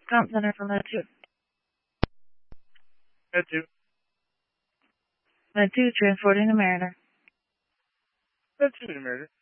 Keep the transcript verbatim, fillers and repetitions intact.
Comp Center for Med two. Med two. Med two, transporting to Mariner. Med two to Mariner.